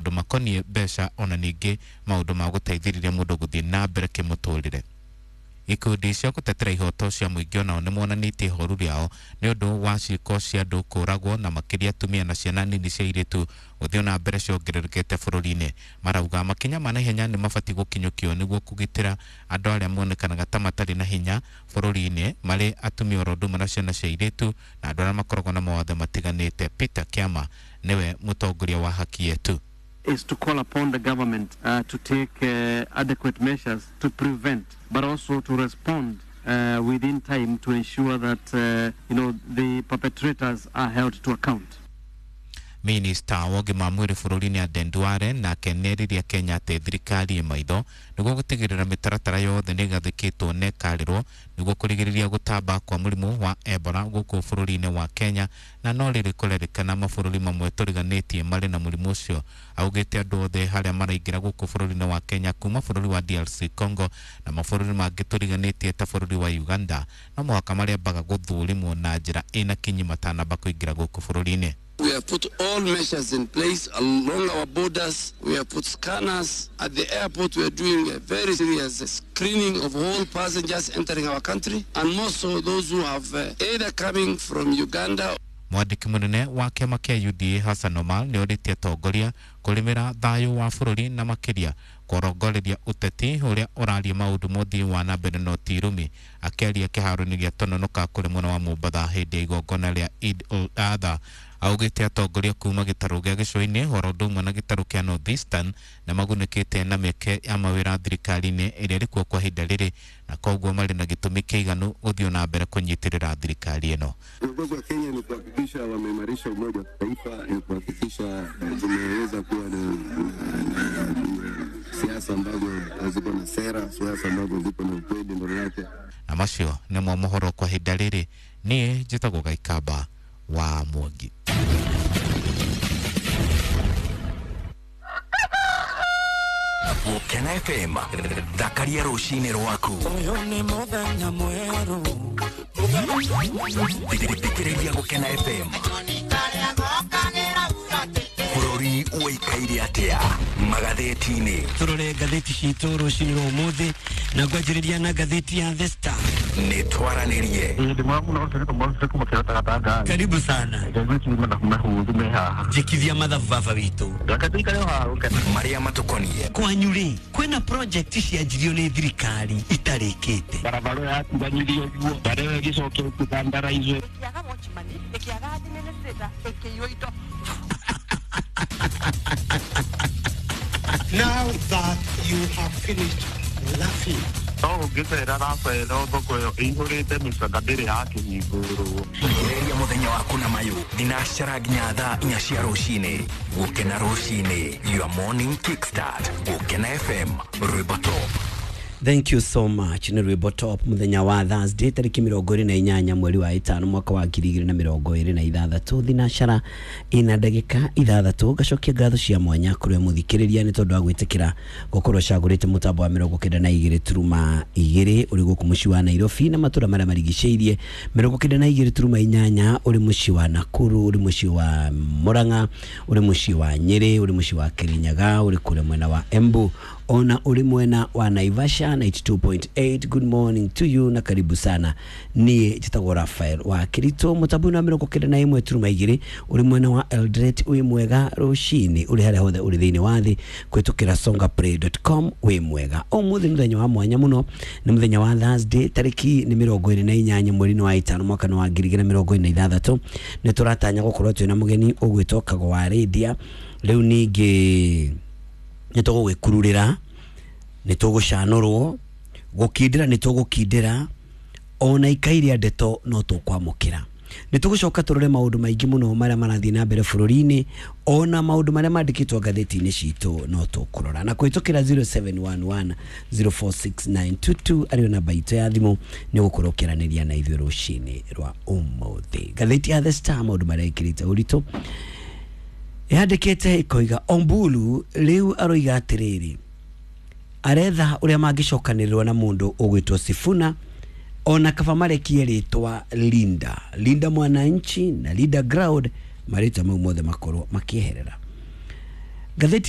maundu makonie besha ona ningi maundu ma guteithiriria mundu guthie na mbere kimuturire. Ikundi cia gutetera ihoto cia muingi onao nimonanitie ihoru riao ni undu wa ciiko cia andu kuragwo na makiria atumia na ciana nini cia iritu guthio na mbere ciongererekete bururi-ini. Marauga makinya ma naihenya ni mabati gukinyukio niguo kugitira andu aria monekanaga ta matari na hinya bururi-ini mari atumia oroduma na ciana cia iritu na andu aria makoragwo na mawathe matiganite. Peter Kiama niwe mutongoria wa Haki Yetu. Is to call upon the government to take adequate measures to prevent, but also to respond within time to ensure that the perpetrators are held to account. Minister woge mamwiri bururi-ini Aden Duale na keneriria Kenya ati thirikari imaitho niguo gutigirira mitaratara yothe ni gathikitwo na ikarirwo niguo kurigiriria gutamba kwa murimu wa Ebola guku bururi-ini wa Kenya na no riri kurerikana mabururi mamwe turiganitie mari na murimu ucio. Augite andu othe haria maraingira guku bururi-ini wa Kenya kuma bururi wa DRC Congo na mabururi mangi turiganitie ta bururi wa Uganda no mwaka maria baga guthurimwo na njira ina kinyi matanamba kuingira guku bururi-ini. We have put all measures in place along our borders. We have put scanners. At the airport, we are doing a very serious screening of all passengers entering our country, and more so those who have either coming from Uganda. Mwandiki munene wa kiama kia UDA Hassan Omar ni oritie atongoria kurimira thayu wa bururi na makiria kurongoreria uteti uria uraria maundu mothii wa na mbere no tirumi akeria kiharo-ini gia Tononoka kuri mwena wa Mombasa hindi ya igongona ria Eid al-Adha. Augite atongoria kuma gitaru gia gicua-ini orodumwe na gitaru kia North Eastern na magunikite na meke ya mawira thirikari-ini iria iri kuo kwa hinda riri na koguo mari na gitumi kiiganu guthio na mbere kunyitirira thirikari ino. Viongozi wa Kenya ni kuhakikisha wameimarisha umoja wa taifa, ni kuhakikisha tumeweza kuwa na siasa ambazo ziko na sera, siasa ambazo ziko na ukweli ndani yake. Na macio ni mohoro kwa hinda riri. Nie njitagwo Gaikamba wa Mwangi. Ukena FM Dakaria rushine rwaku Oyone muthenya mweru Thikiriria Ukena FM Bururi uikaire atia magatheti-ini turore gatheti citu rushine rwa umuthi na gwajiriria na gatheti ya The Star ni twaranirie karibu sana jikithia mathabu baba witu maria matukonie kwanyuri kwena project cianjirio ni thirikari itarikite Barabara ya kuganyirio guo barabara gicoke kugandara izo yaga mochimani ekiaga administrator ekiyoito. Now that you have finished laughing, ngitera Rafael thoko ihurite micakadiri yake hinguru Igereria muthenya waku na mayu thinacara nginya thaa 4 cia rucini Gukena rucini your morning kickstart Gukena FM Rwimbo Top. Thank you so much. Ni Rwimbo Top muthenya wa Thursday tariki 28 mweri wa 5 mwaka wa 2026 thinacara ina ndagika 6 gacokia ngatho cia mwanya kuri muthikiriria ni tondu wa gwitikira gukorwo cagurite mutambo wa 92.2 uri guku muci wa Nairobi na matura maria marigiceirie 92.8 uri muci wa Nakuru uri muci wa Murang'a uri muci wa Nyeri uri muci wa Kirinyaga uri kule mwena wa Embu ona uri mwena wa Naivasha 92.8. Good morning to you na karibu sana. Ni jitagwo Rafael wa Kirito mutambo na 91.2 uri mwena wa Eldoret uri mwega rushini uri haria hothe uri thiini wa thi kwitukira songaplay.com wi mwega. O muthenya wa mwanya muno ni muthenya wa Thursday tariki ni 28 mweri wa 5 mwaka wa 2026 ni turatanya gukorwo twina mugeni ugwitwo Kago wa Radio riu ningi nitogo gwikururira nitogo shanurwo gukindira nitogo kindira ona ikairia ndeto no tukwamukira nitugucoka turore maundu maingi muno maria marathii na mbere bururi-ini ona maundu maria mandikitwo gatheti-ini citu no tukurora na kwitukira 0711046922 ari namba itu ya thimu ni gukurukiraniria na ithuĩ rucini rwa umuthi. Gatheti ya The Star maundu maria ikirite uritu yandikite ikoiga Ombulu riu aroiga atiriri aretha uria mangicokanirwa na mundu ugwitwo Sifuna ona kaba marekie ritwa Linda Mwananchi na Linda Ground marita mau mothe makorwo makieherera. Gatheti